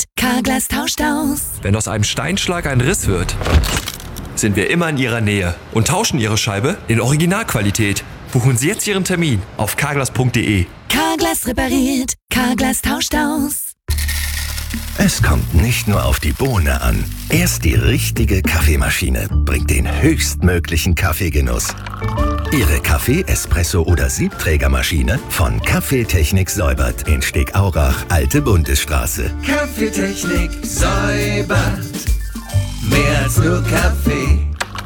repariert, Carglass tauscht aus. Wenn aus einem Steinschlag ein Riss wird, sind wir immer in Ihrer Nähe und tauschen Ihre Scheibe in Originalqualität. Buchen Sie jetzt Ihren Termin auf carglass.de. Carglass repariert, Carglass tauscht aus. Es kommt nicht nur auf die Bohne an. Erst die richtige Kaffeemaschine bringt den höchstmöglichen Kaffeegenuss. Ihre Kaffee-, Espresso- oder Siebträgermaschine von Kaffeetechnik säubert in Stegaurach, Alte Bundesstraße. Kaffeetechnik säubert. Mehr als nur Kaffee.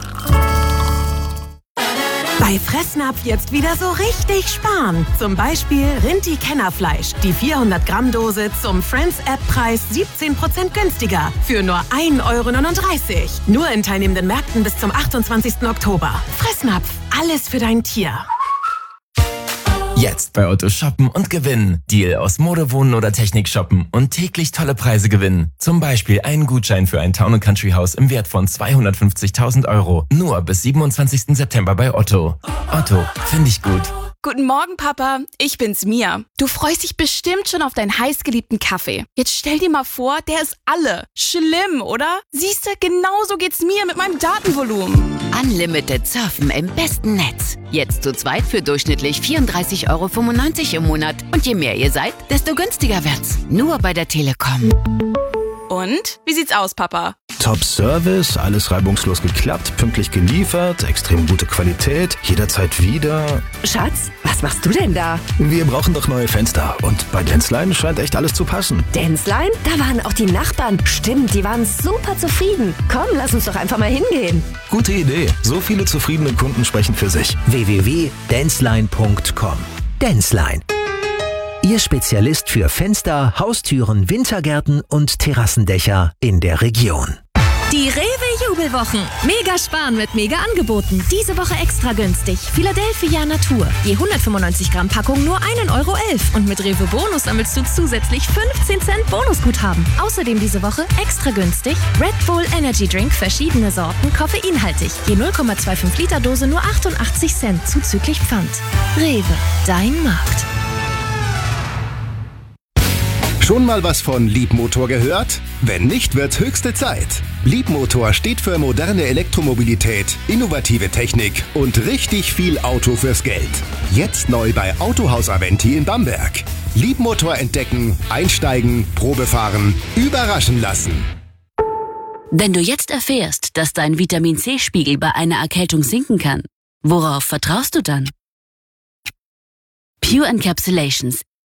Bei Fressnapf jetzt wieder so richtig sparen. Zum Beispiel Rinti-Kennerfleisch. Die 400-Gramm-Dose zum Friends-App-Preis 17% günstiger. Für nur 1,39 €. Nur in teilnehmenden Märkten bis zum 28. Oktober. Fressnapf. Alles für dein Tier. Jetzt bei Otto shoppen und gewinnen. Deal aus Mode, Wohnen oder Technik shoppen und täglich tolle Preise gewinnen. Zum Beispiel einen Gutschein für ein Town & Country Haus im Wert von 250.000 €. Nur bis 27. September bei Otto. Otto, finde ich gut. Guten Morgen, Papa. Ich bin's, Mia. Du freust dich bestimmt schon auf deinen heißgeliebten Kaffee. Jetzt stell dir mal vor, der ist alle. Schlimm, oder? Siehste, genauso geht's mir mit meinem Datenvolumen. Unlimited Surfen im besten Netz. Jetzt zu zweit für durchschnittlich 34,95 € im Monat. Und je mehr ihr seid, desto günstiger wird's. Nur bei der Telekom. Und? Wie sieht's aus, Papa? Top-Service, alles reibungslos geklappt, pünktlich geliefert, extrem gute Qualität, jederzeit wieder. Schatz, was machst du denn da? Wir brauchen doch neue Fenster und bei Denzlein scheint echt alles zu passen. Denzlein? Da waren auch die Nachbarn. Stimmt, die waren super zufrieden. Komm, lass uns doch einfach mal hingehen. Gute Idee. So viele zufriedene Kunden sprechen für sich. www.denzlein.com. Denzlein. Ihr Spezialist für Fenster, Haustüren, Wintergärten und Terrassendächer in der Region. Die Rewe-Jubelwochen. Mega sparen mit Mega-Angeboten. Diese Woche extra günstig. Philadelphia Natur. Je 195 Gramm Packung nur 1,11 € Und mit Rewe Bonus sammelst du zusätzlich 15 Cent Bonusguthaben. Außerdem diese Woche extra günstig Red Bull Energy Drink, verschiedene Sorten, koffeinhaltig. Je 0,25 Liter Dose nur 88 Cent zuzüglich Pfand. Rewe, dein Markt. Schon mal was von Liebmotor gehört? Wenn nicht, wird's höchste Zeit. Liebmotor steht für moderne Elektromobilität, innovative Technik und richtig viel Auto fürs Geld. Jetzt neu bei Autohaus Aventi in Bamberg. Liebmotor entdecken, einsteigen, Probefahren, überraschen lassen. Wenn du jetzt erfährst, dass dein Vitamin-C-Spiegel bei einer Erkältung sinken kann, worauf vertraust du dann? Pure Encapsulations.